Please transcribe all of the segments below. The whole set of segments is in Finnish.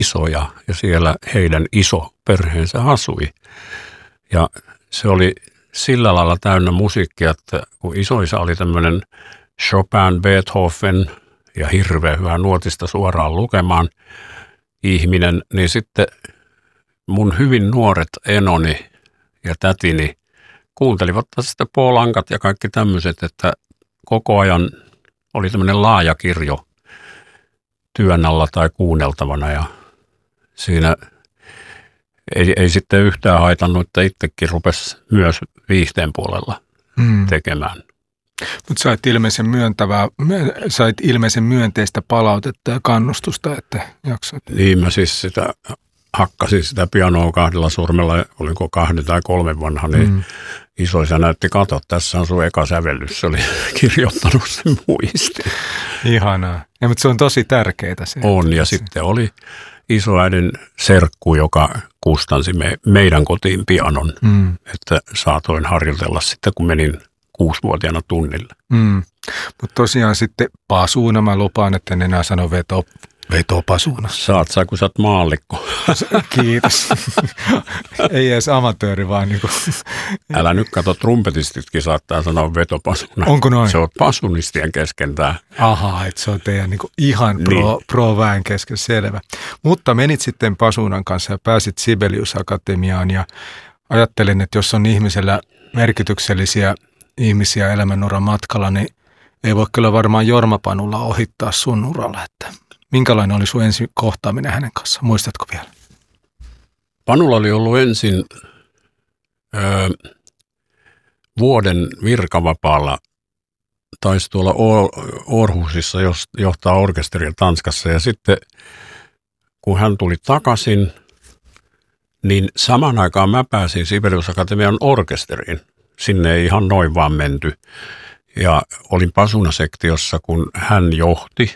isoja ja siellä heidän iso perheensä asui. Ja se oli sillä lailla täynnä musiikkia, että kun isoisä oli tämmöinen Chopin, Beethoven ja hirveän hyvä nuotista suoraan lukemaan ihminen, niin sitten mun hyvin nuoret enoni ja tätini kuuntelivat sitten Paul Ankat ja kaikki tämmöiset, että koko ajan oli tämmöinen laaja kirjo työn alla tai kuunneltavana ja siinä ei sitten yhtään haitannut, että itsekin rupesi myös viihteen puolella tekemään. Mutta sait ilmeisen myönteistä palautetta ja kannustusta, että jaksoit. Niin mä siis hakkasin sitä pianoa 2 sormella, olinko 2 tai 3 vanha, niin isoisä näytti, kato, tässä on sun eka sävellys, se oli kirjoittanut sen muistiin. Ihanaa. Ja, mutta se on tosi tärkeää se. On, ja sitten oli isoäidin serkku, joka kustansi meidän kotiin pianon, että saatoin harjoitella sitten, kun menin 6-vuotiaana tunnille. Mutta tosiaan sitten pasuuna, mä lupaan, että en enää sano veto pasuuna. Saat sä, kun sä oot maallikko. Kiitos. Ei edes amatööri, vaan niinku. Älä nyt kato, trumpetistitkin saattaa sanoa vetopasuna. Onko noin? Se on pasunistien kesken tää. Ahaa, että se on teidän niinku ihan pro-väen kesken, selvä. Mutta menit sitten pasuunan kanssa ja pääsit Sibelius Akatemiaan ja ajattelin, että jos on ihmisellä merkityksellisiä ihmisiä elämänuran matkalla, niin ei voi kyllä varmaan Jorma Panulla ohittaa sun uralla, että minkälainen oli sun ensi kohtaaminen hänen kanssaan? Muistatko vielä? Panulla oli ollut ensin vuoden virkavapaalla, taisi tuolla Århusissa johtaa orkesteria Tanskassa ja sitten kun hän tuli takaisin, niin saman aikaan mä pääsin Sibelius Akatemian orkesteriin. Sinne ei ihan noin vaan menty. Ja olin pasunasektiossa, kun hän johti.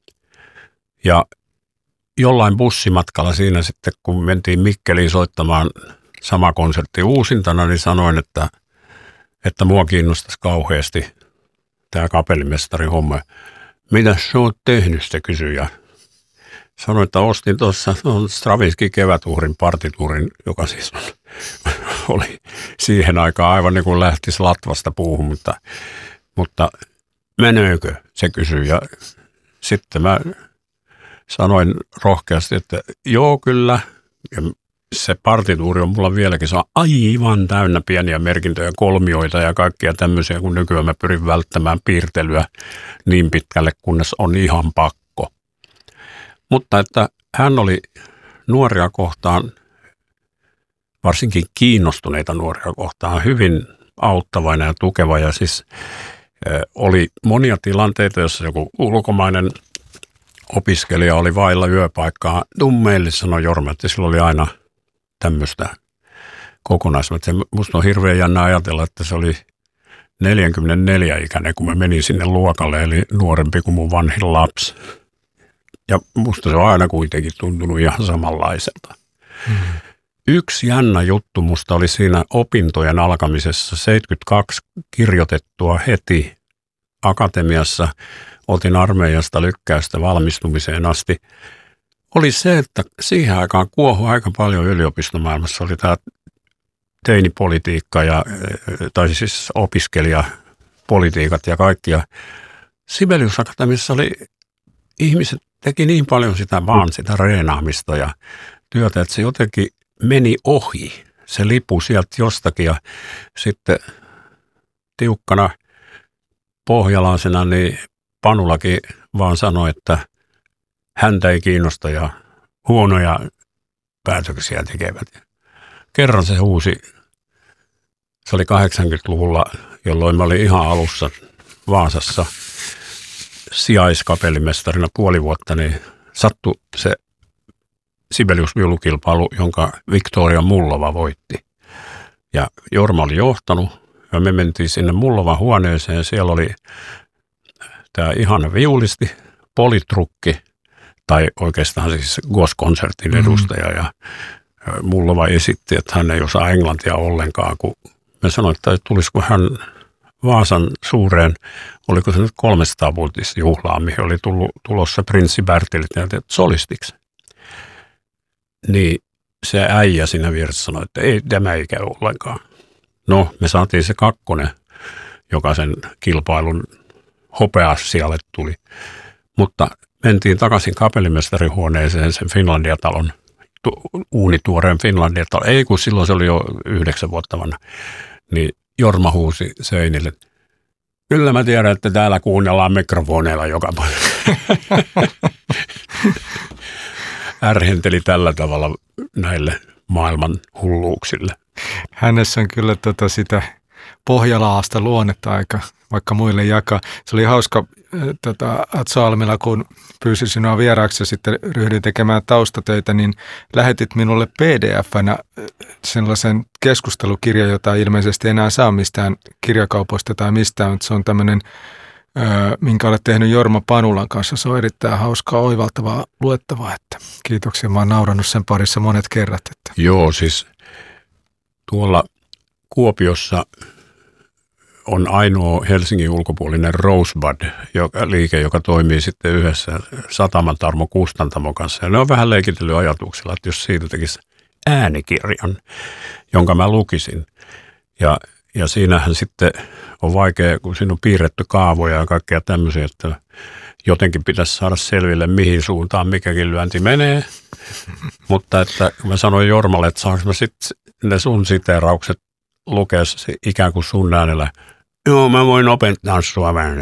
Ja jollain bussimatkalla siinä sitten, kun mentiin Mikkeliin soittamaan sama konsertti uusintana, niin sanoin, että mua kiinnostaisi kauheasti tämä kapellimestarin homma. Mitä sä oot tehnyt, se kysyi. Ja sanoin, että ostin tuossa Stravinsky kevätuhrin partituurin, joka siis oli siihen aikaan aivan niin kuin lähtisi latvasta puuhun, mutta meneekö, se kysyi. Ja sitten mä sanoin rohkeasti, että joo kyllä, ja se partituuri on mulla vieläkin, se on aivan täynnä pieniä merkintöjä, kolmioita ja kaikkia tämmöisiä, kun nykyään mä pyrin välttämään piirtelyä niin pitkälle, kunnes on ihan pakko. Mutta että hän oli nuoria kohtaan, varsinkin kiinnostuneita nuoria kohtaan, hyvin auttavainen ja tukeva. Ja siis oli monia tilanteita, joissa joku ulkomainen opiskelija oli vailla yöpaikkaa. Meille sanoi Jorma, että sillä oli aina tämmöistä kokonaisuutta. Musta on hirveän jännä ajatella, että se oli 44-ikäinen, kun mä menin sinne luokalle, eli nuorempi kuin mun vanhin lapsi. Ja musta se on aina kuitenkin tuntunut ihan samanlaiselta. Yksi jännä juttu musta oli siinä opintojen alkamisessa 72 kirjoitettua heti akatemiassa. Otin armeijasta lykkäystä valmistumiseen asti. Oli se, että siihen aikaan kuohui aika paljon yliopistomaailmassa. Oli tämä teinipolitiikka tai siis opiskelijapolitiikat ja kaikki. Ja Sibelius Akatemiassa oli ihmiset teki niin paljon sitä reenaamista ja työtä, että se jotenkin meni ohi. Se lipu sieltä jostakin ja sitten tiukkana pohjalaisena niin Panulakin vaan sanoi, että häntä ei kiinnosta ja huonoja päätöksiä tekevät. Kerran se huusi, se oli 80-luvulla, jolloin mä olin ihan alussa Vaasassa sijaiskapellimestarina puoli vuotta, niin sattui se Sibelius-viulukilpailu, jonka Victoria Mullova voitti. Ja Jorma oli johtanut ja me mentiin sinne Mullovan huoneeseen ja siellä oli tämä ihana viulisti, politrukki tai oikeastaan siis Goss-konsertin edustaja ja Mullova esitti, että hän ei osaa englantia ollenkaan, kun me sanoin, että tulisiko hän Vaasan suureen, oliko se nyt 300-vuotisjuhlaan, mihin oli tulossa prinssi Bertilit ja solistiksi. Niin se äijä siinä vieressä sanoi, että ei tämä ei käy ollenkaan. No, me saatiin se 2, joka sen kilpailun hopeasialle tuli. Mutta mentiin takaisin kapellimestarihuoneeseen sen Finlandia-talon, uunituoreen Finlandia-talon. Ei, kun silloin se oli jo 9 vuotta vanha. Niin Jorma huusi seinille, kyllä mä tiedän, että täällä kuunnellaan mikrofoneilla joka päivä. Ärhenteli tällä tavalla näille maailman hulluuksille. Hänessä on kyllä sitä pohjalaasta luonnetta aika, vaikka muille jakaa. Se oli hauska Atso-Almila, kun pyysin sinua vieraaksi ja sitten ryhdyin tekemään taustatöitä, niin lähetit minulle PDF-nä sellaisen keskustelukirjan, jota ilmeisesti enää saa mistään kirjakaupoista tai mistään, mutta se on tämmöinen, minkä olet tehnyt Jorma Panulan kanssa. Se on erittäin hauskaa, oivaltavaa luettavaa, että kiitoksia. Mä oon naurannut sen parissa monet kerrat. Että. Joo, siis tuolla Kuopiossa on ainoa Helsingin ulkopuolinen Rosebud-liike, joka toimii sitten yhdessä Sataman Tarmo Kustantamon kanssa. Ja ne on vähän leikitellyt ajatuksella, että jos siitä tekisi äänikirjan, jonka mä lukisin. Ja siinähän sitten on vaikea, kun siinä on piirretty kaavoja ja kaikkea tämmöisiä, että jotenkin pitäisi saada selville, mihin suuntaan mikäkin lyönti menee. Mutta että mä sanoin Jormalle, että saanko mä sitten ne sun siteeraukset lukea ikään kuin sun äänellä. Joo, mä voin opettaa sua vähän.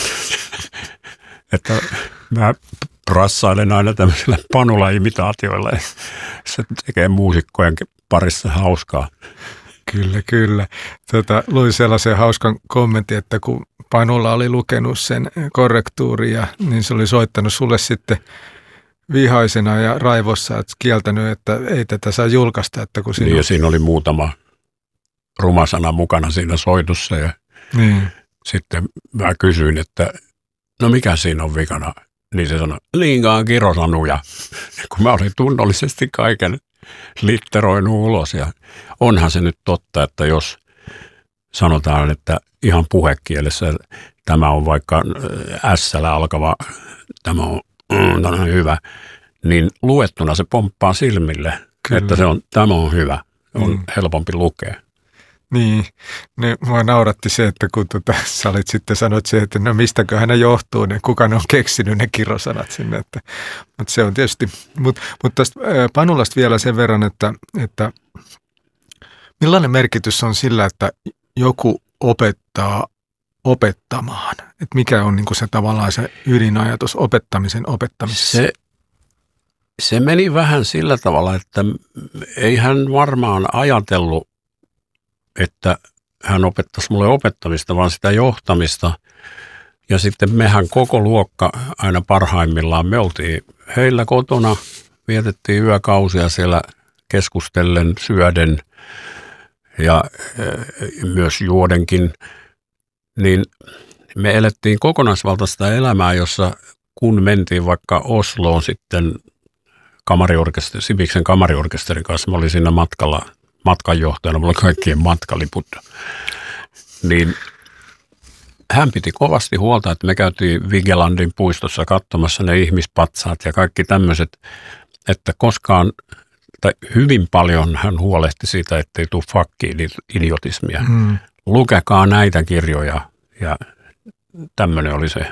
Että mä prassailen aina tämmöisillä Panula-imitaatioilla. Se tekee muusikkojen parissa hauskaa. Kyllä. Luin sellaisen hauskan kommentin, että kun Panula oli lukenut sen korrektuuria, niin se oli soittanut sulle sitten vihaisena ja raivossa, että kieltänyt, että ei tätä saa julkaista. Että kun niin ja siinä oli muutama rumasana mukana siinä soitossa ja sitten mä kysyin, että no mikä siinä on vikana? Niin se sanoi, liinkaan kirosanuja, kun mä olin tunnollisesti kaiken litteroinut ulos. Ja onhan se nyt totta, että jos sanotaan, että ihan puhekielessä tämä on vaikka S-llä alkava, tämä on hyvä, niin luettuna se pomppaa silmille, kyllä, että tämä on hyvä, on helpompi lukea. Niin, mua nauratti se, että kun sä olit sitten sanonut se, että no mistäköhän ne johtuu, niin kuka ne on keksinyt ne kirosanat sinne. Mutta se on tietysti, mutta tästä Panulasta vielä sen verran, että millainen merkitys on sillä, että joku opettaa opettamaan? Että mikä on niinku se tavallaan se ydinajatus opettamisessa? Se meni vähän sillä tavalla, että ei hän varmaan ajatellut, että hän opettaisi mulle opettamista, vaan sitä johtamista. Ja sitten mehän koko luokka aina parhaimmillaan, me oltiin heillä kotona, vietettiin yökausia siellä keskustellen, syöden ja myös juodenkin. Niin me elettiin kokonaisvaltaista elämää, jossa kun mentiin vaikka Osloon sitten Sibiksen kamariorkesterin kanssa, mä olin siinä matkanjohtajana, mulla oli kaikkien matkaliput, niin hän piti kovasti huolta, että me käytiin Vigelandin puistossa katsomassa ne ihmispatsaat ja kaikki tämmöiset, että koskaan, tai hyvin paljon hän huolehti siitä, ettei tule fakki-idiotismia. Lukekaa näitä kirjoja ja tämmöinen oli se.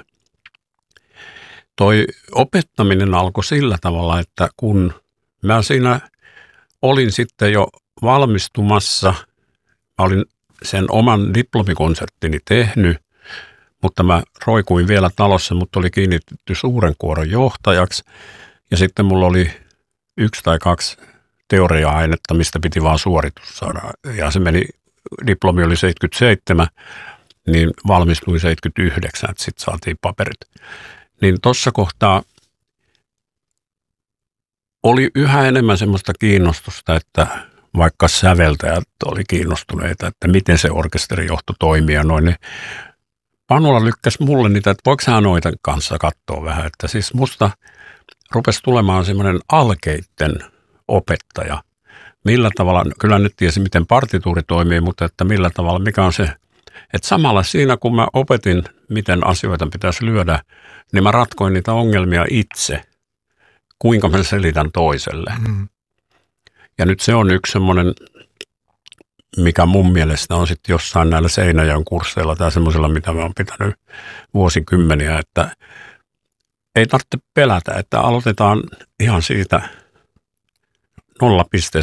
Toi opettaminen alkoi sillä tavalla, että kun mä siinä olin sitten jo valmistumassa, mä olin sen oman diplomikonserttini tehnyt, mutta mä roikuin vielä talossa, mutta oli kiinnitetty suuren kuoron johtajaksi ja sitten mulla oli 1 tai 2 teoria-ainetta, mistä piti vaan suoritus saada ja se meni, diplomi oli 77, niin valmistui 79, että sitten saatiin paperit. Niin tuossa kohtaa oli yhä enemmän semmoista kiinnostusta, että vaikka säveltäjät oli kiinnostuneita, että miten se orkesterijohto toimii ja noin. Panula lykkäsi mulle niitä, että voiko hän noita kanssa katsoa vähän. Että siis musta rupesi tulemaan semmoinen alkeitten opettaja. Millä tavalla, kyllä nyt tiesi miten partituuri toimii, mutta että millä tavalla, mikä on se, että samalla siinä kun mä opetin, miten asioita pitäisi lyödä, niin mä ratkoin niitä ongelmia itse, kuinka mä selitän toiselle. Ja nyt se on yksi semmoinen, mikä mun mielestä on sitten jossain näillä Seinäjoen kursseilla tai semmoisilla, mitä mä oon pitänyt vuosikymmeniä, että ei tarvitse pelätä, että aloitetaan ihan siitä 0